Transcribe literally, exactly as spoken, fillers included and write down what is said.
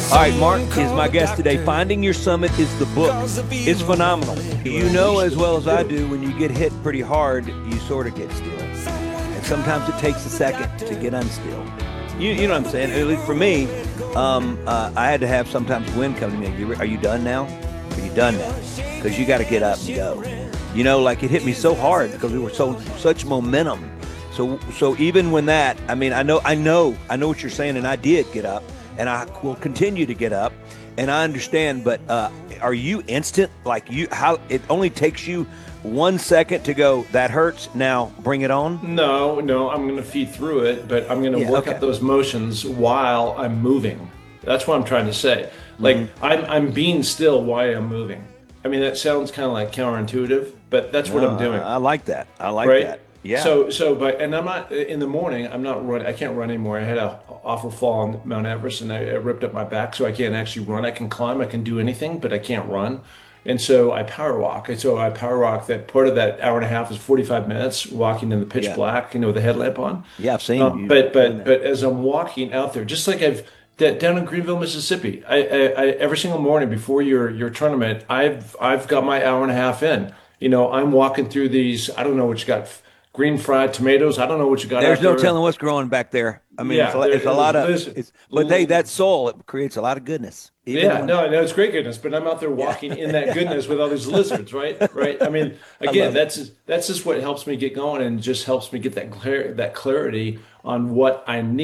All right, Mark is my guest today. Finding Your Summit is the book. It's phenomenal. You know as well as I do, when you get hit pretty hard, you sort of get still. And sometimes it takes a second to get unstill. You, you know what I'm saying? At least for me, um, uh, I had to have sometimes wind come to me. Are you, are you done now? Are you done now? Because you got to get up and go. You know, like it hit me so hard because we were so such momentum. So, so even when that, I mean, I know, I know, I know what you're saying, and I did get up. And I will continue to get up, and I understand. But uh, are you instant? Like you, how it only takes you one second to go. That hurts. Now bring it on. No, no, I'm going to feed through it, but I'm going to Yeah, work okay. out those motions while I'm moving. That's what I'm trying to say. Like Mm-hmm. I'm, I'm being still while I'm moving. I mean, that sounds kind of like counterintuitive, but that's what No, I'm doing, I, I like that. I like right? that. Yeah. So, so, but, and I'm not in the morning. I'm not running. I can't run anymore. I had a awful fall on Mount Everest, and I, I ripped up my back, so I can't actually run. I can climb, I can do anything, but I can't run. And so I power walk. And so I power walk. That part of that hour and a half is forty-five minutes walking in the pitch Yeah. black, you know, with a headlamp on. Yeah. I've seen Um, you but doing but that. but as I'm walking out there, just like I've that down in Greenville, Mississippi, I, I, I every single morning before your your tournament, I've I've got my hour and a half in. You know, I'm walking through these. I don't know what you got, green fried tomatoes. I don't know what you got There's out no there. telling what's growing back there. I mean, it's Yeah, a, there it's a lot there's of lizard. it's, but hey, that soul it creates a lot of goodness, even Yeah, when. no, no, it's great goodness, but I'm out there Yeah. walking in that goodness with all these lizards, right? Right. I mean, I again, love it. that's that's just what helps me get going and just helps me get that clear that clarity on what I need.